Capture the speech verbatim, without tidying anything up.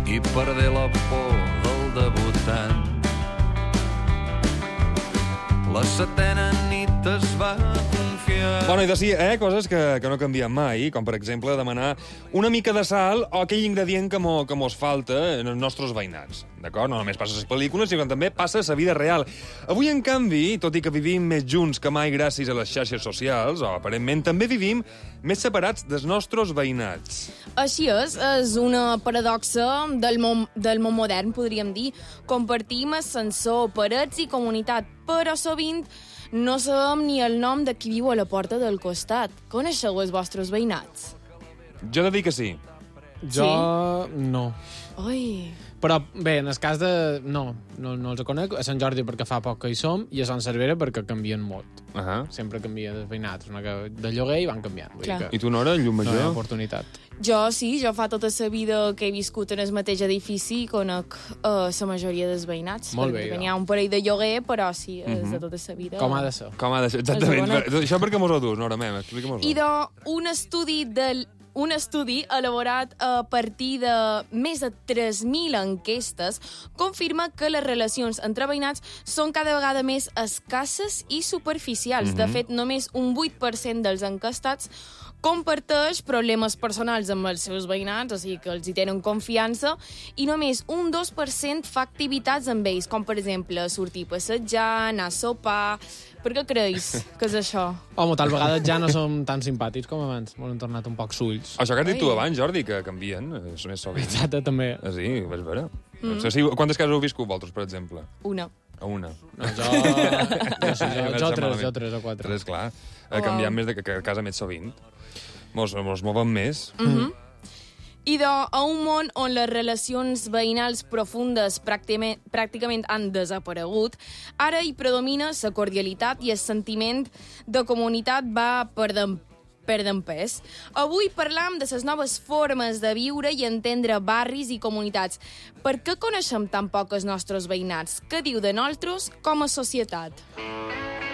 i perdé la por del debutant. La setena nit es va confiar... Bueno, i de sí, eh? Coses que, que no canvien mai, com per exemple demanar una mica de sal o aquell ingredient que, mo, que mos falta en els nostres veïnats. D'acord? No només passa a les pel·lícules, sinó que també passa a la vida real. Avui, en canvi, tot i que vivim més junts que mai gràcies a les xarxes socials, o aparentment també vivim més separats dels nostres veïnats. Així és, és una paradoxa del món, del món modern, podríem dir. Compartim ascensor, parets i comunitat, però sovint no sabem ni el nom de qui viu a la porta del costat. Coneixeu els vostres veïnats? Jo he de dir que sí. Jo Sí? no. Ai... Però bé, en el cas de... No, no, no els conec. A Sant Jordi perquè fa poc que hi som i a Sant Cervera perquè canvien molt. Uh -huh. Sempre canvia de veïnats. Una que de lloguer i van canviant. Vull dir Clar. que I tu, Nora, llum no hi ha major? oportunitat. Jo sí, jo fa tota la vida que he viscut en el mateix edifici i conec uh, la majoria dels veïnats. Molt bé, perquè jo. n'hi ha un parell de lloguer, però sí, és de tota la vida. Com ha de ser. Com ha de ser? Exactament. segona. Això perquè mos ho dus, Nora, mem, explica-mos-ho. Idò, un estudi del un estudi elaborat a partir de més de tres mil enquestes confirma que les relacions entre veïnats són cada vegada més escasses i superficials. Mm-hmm. De fet, només un vuit per cent dels enquestats comparteix problemes personals amb els seus veïnats, o sigui que els hi tenen confiança, i només un dos per cent fa activitats amb ells, com per exemple sortir a passejar, anar a sopar... Per què creus que és això? Home, tal vegada ja no som tan simpàtics com abans. M'han tornat un poc sulls. Això que has dit tu Ai. abans, Jordi, que canvien, és més sovint. Exacte, també. Ah, sí, vas veure. Mm. No sé si, quantes cases heu viscut vosaltres, per exemple? Una. A una. No, jo... jo, sí, jo, jo, tres, jo tres o quatre. Tres, clar. Ha canviat més de que, que a casa més sovint. Mos, mos mouen més. Mm-hmm. Idò, a un món on les relacions veïnals profundes pràcticament, pràcticament han desaparegut, ara hi predomina la cordialitat i el sentiment de comunitat va perdent, perdent pes. Avui parlam de les noves formes de viure i entendre barris i comunitats. Per què coneixem tan poc els nostres veïnats? Què diu de nosaltres com a societat?